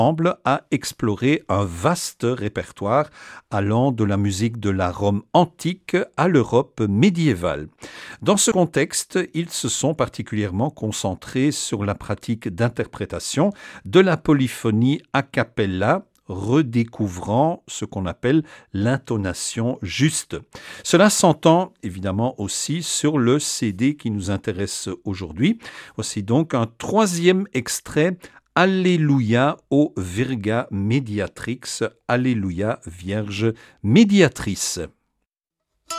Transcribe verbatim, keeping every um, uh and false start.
ensemble à explorer un vaste répertoire allant de la musique de la Rome antique à l'Europe médiévale. Dans ce contexte, ils se sont particulièrement concentrés sur la pratique d'interprétation de la polyphonie a cappella, redécouvrant ce qu'on appelle l'intonation juste. Cela s'entend évidemment aussi sur le C D qui nous intéresse aujourd'hui. Voici donc un troisième extrait, Alléluia o Virga Mediatrix, Alléluia Vierge médiatrice.